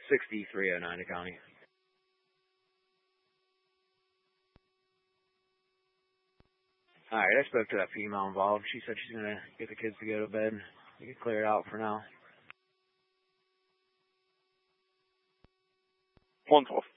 6309 to county. Alright, I spoke to that female involved. She said she's going to get the kids to go to bed. You can clear it out for now. 112.